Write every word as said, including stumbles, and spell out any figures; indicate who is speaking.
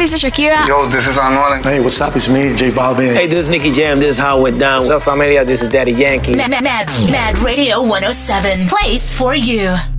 Speaker 1: this is Shakira.
Speaker 2: Yo, this is Anuel.
Speaker 3: Hey, what's up? It's me, J Balvin.
Speaker 4: Hey, this is Nicky Jam. This is how it went down.
Speaker 5: What's up, familia? This is Daddy Yankee.
Speaker 6: Mad, Mad, Mad Radio one oh seven plays for you.